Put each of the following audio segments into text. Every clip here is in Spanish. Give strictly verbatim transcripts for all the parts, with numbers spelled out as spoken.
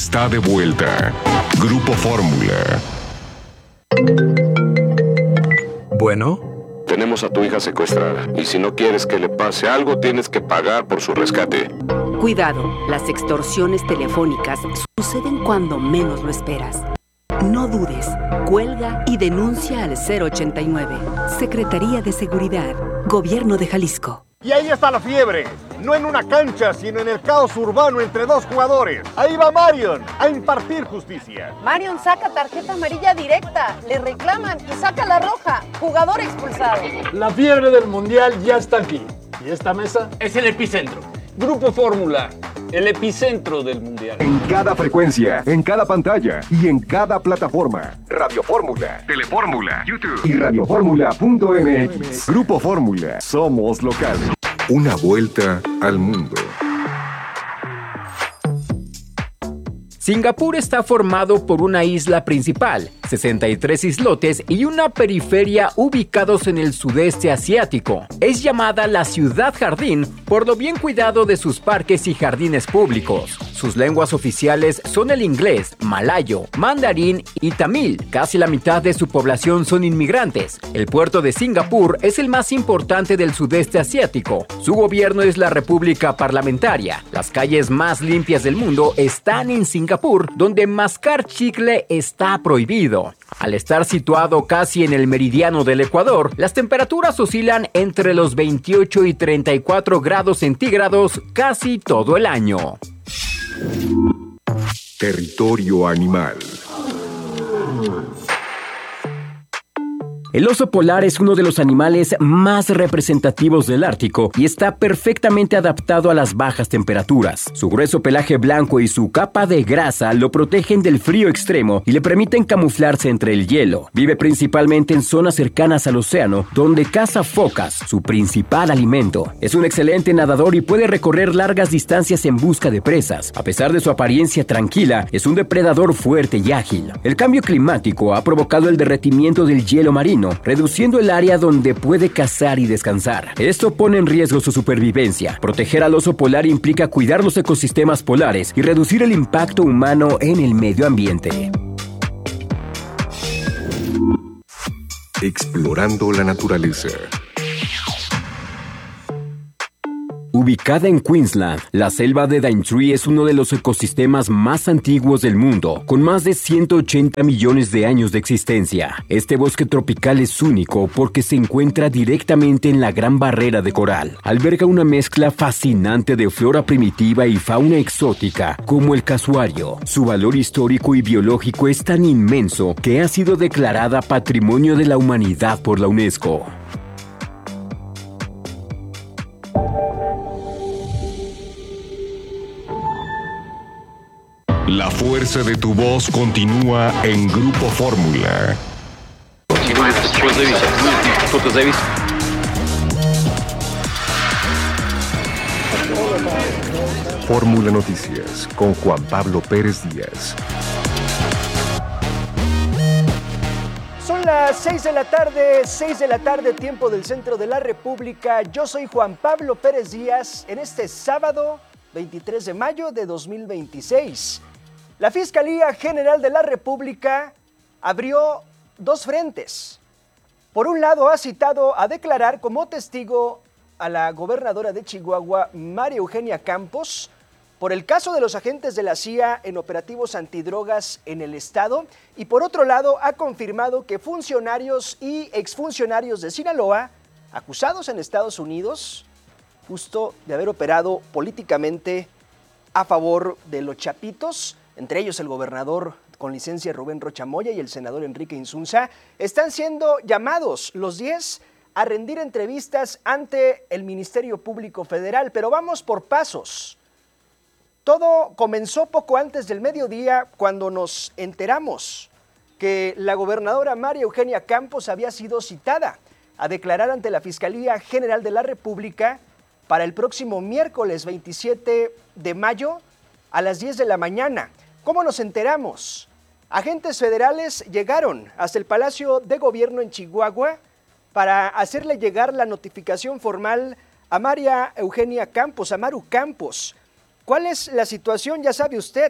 está de vuelta. Grupo Fórmula. Bueno. Tenemos a tu hija secuestrada y si no quieres que le pase algo, tienes que pagar por su rescate. Cuidado, las extorsiones telefónicas suceden cuando menos lo esperas. No dudes, cuelga y denuncia al cero ochenta y nueve. Secretaría de Seguridad, Gobierno de Jalisco. Y ahí está la fiebre, no en una cancha, sino en el caos urbano entre dos jugadores. Ahí va Marion a impartir justicia. Marion saca tarjeta amarilla directa, le reclaman y saca la roja, jugador expulsado. La fiebre del mundial ya está aquí. ¿Y esta mesa? Es el epicentro. Grupo Fórmula, el epicentro del mundial. En cada frecuencia, en cada pantalla y en cada plataforma. Radio Fórmula, Telefórmula, YouTube y radioformula punto m x. Grupo Fórmula, somos locales. Una vuelta al mundo. Singapur está formado por una isla principal, sesenta y tres islotes y una periferia ubicados en el sudeste asiático. Es llamada la ciudad jardín por lo bien cuidado de sus parques y jardines públicos. Sus lenguas oficiales son el inglés, malayo, mandarín y tamil. Casi la mitad de su población son inmigrantes. El puerto de Singapur es el más importante del sudeste asiático. Su gobierno es la República Parlamentaria. Las calles más limpias del mundo están en Singapur, donde mascar chicle está prohibido. Al estar situado casi en el meridiano del Ecuador, las temperaturas oscilan entre los veintiocho y treinta y cuatro grados centígrados casi todo el año. Territorio animal. El oso polar es uno de los animales más representativos del Ártico y está perfectamente adaptado a las bajas temperaturas. Su grueso pelaje blanco y su capa de grasa lo protegen del frío extremo y le permiten camuflarse entre el hielo. Vive principalmente en zonas cercanas al océano, donde caza focas, su principal alimento. Es un excelente nadador y puede recorrer largas distancias en busca de presas. A pesar de su apariencia tranquila, es un depredador fuerte y ágil. El cambio climático ha provocado el derretimiento del hielo marino, reduciendo el área donde puede cazar y descansar. Esto pone en riesgo su supervivencia. Proteger al oso polar implica cuidar los ecosistemas polares y reducir el impacto humano en el medio ambiente. Explorando la naturaleza. Ubicada en Queensland, la selva de Daintree es uno de los ecosistemas más antiguos del mundo, con más de ciento ochenta millones de años de existencia. Este bosque tropical es único porque se encuentra directamente en la Gran Barrera de Coral. Alberga una mezcla fascinante de flora primitiva y fauna exótica, como el casuario. Su valor histórico y biológico es tan inmenso que ha sido declarada Patrimonio de la Humanidad por la UNESCO. La fuerza de tu voz continúa en Grupo Fórmula. Fórmula Noticias con Juan Pablo Pérez Díaz. Son las seis de la tarde, seis de la tarde, tiempo del centro de la República. Yo soy Juan Pablo Pérez Díaz en este sábado veintitrés de mayo de dos mil veintiséis. La Fiscalía General de la República abrió dos frentes. Por un lado, ha citado a declarar como testigo a la gobernadora de Chihuahua, María Eugenia Campos, por el caso de los agentes de la C I A en operativos antidrogas en el estado. Y por otro lado, ha confirmado que funcionarios y exfuncionarios de Sinaloa, acusados en Estados Unidos, justo de haber operado políticamente a favor de los chapitos, entre ellos el gobernador con licencia Rubén Rocha Moya y el senador Enrique Insunza, están siendo llamados los diez a rendir entrevistas ante el Ministerio Público Federal. Pero vamos por pasos. Todo comenzó poco antes del mediodía cuando nos enteramos que la gobernadora María Eugenia Campos había sido citada a declarar ante la Fiscalía General de la República para el próximo miércoles veintisiete de mayo a las diez de la mañana. ¿Cómo nos enteramos? Agentes federales llegaron hasta el Palacio de Gobierno en Chihuahua para hacerle llegar la notificación formal a María Eugenia Campos, a Maru Campos. ¿Cuál es la situación? Ya sabe usted,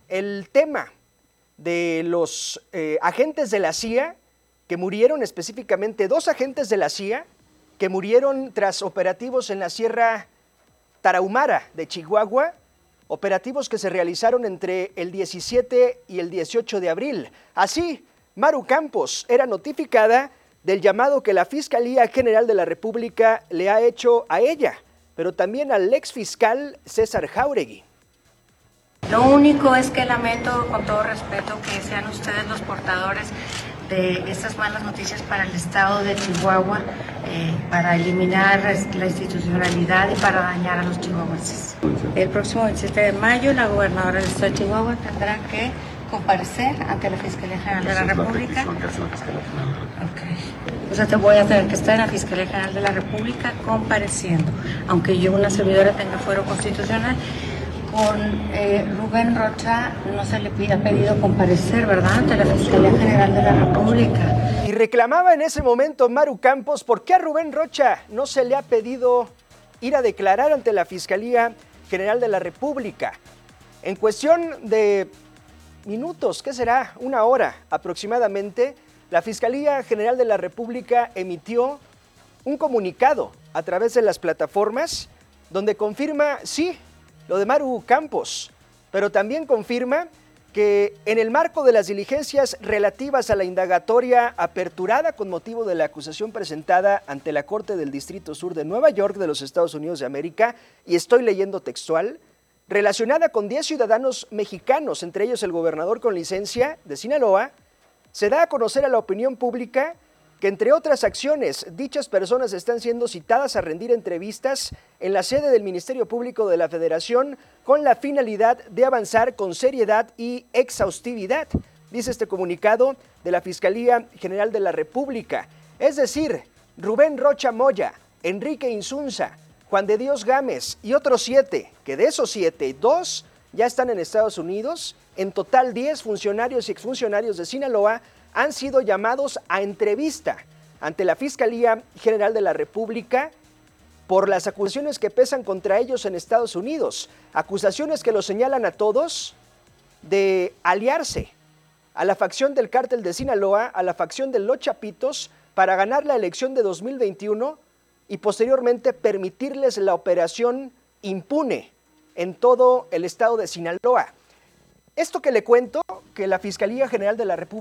el tema de los eh, agentes de la C I A que murieron, específicamente dos agentes de la C I A que murieron tras operativos en la Sierra Tarahumara de Chihuahua, operativos que se realizaron entre el diecisiete y el dieciocho de abril. Así, Maru Campos era notificada del llamado que la Fiscalía General de la República le ha hecho a ella, pero también al exfiscal César Jáuregui. Lo único es que lamento, con todo respeto, que sean ustedes los portadores de estas malas noticias para el estado de Chihuahua, eh, para eliminar la institucionalidad y para dañar a los chihuahuenses. El próximo veintisiete de mayo, la gobernadora del estado de Chihuahua tendrá que comparecer ante la Fiscalía General de la República. Okay. O sea, te voy a tener que estar en la Fiscalía General de la República compareciendo, aunque yo, una servidora, tenga fuero constitucional. Con eh, Rubén Rocha no se le ha pedido comparecer, ¿verdad?, ante la Fiscalía General de la República. Y reclamaba en ese momento Maru Campos, ¿por qué a Rubén Rocha no se le ha pedido ir a declarar ante la Fiscalía General de la República? En cuestión de minutos, ¿qué será? Una hora aproximadamente, la Fiscalía General de la República emitió un comunicado a través de las plataformas donde confirma, sí, lo de Maru Campos, pero también confirma que en el marco de las diligencias relativas a la indagatoria aperturada con motivo de la acusación presentada ante la Corte del Distrito Sur de Nueva York de los Estados Unidos de América, y estoy leyendo textual, relacionada con diez ciudadanos mexicanos, entre ellos el gobernador con licencia de Sinaloa, se da a conocer a la opinión pública que, entre otras acciones, dichas personas están siendo citadas a rendir entrevistas en la sede del Ministerio Público de la Federación con la finalidad de avanzar con seriedad y exhaustividad, dice este comunicado de la Fiscalía General de la República. Es decir, Rubén Rocha Moya, Enrique Insunza, Juan de Dios Gámez y otros siete, que de esos siete, dos ya están en Estados Unidos, en total diez funcionarios y exfuncionarios de Sinaloa han sido llamados a entrevista ante la Fiscalía General de la República por las acusaciones que pesan contra ellos en Estados Unidos, acusaciones que los señalan a todos de aliarse a la facción del Cártel de Sinaloa, a la facción de los Chapitos, para ganar la elección de dos mil veintiuno y posteriormente permitirles la operación impune en todo el estado de Sinaloa. Esto que le cuento, que la Fiscalía General de la República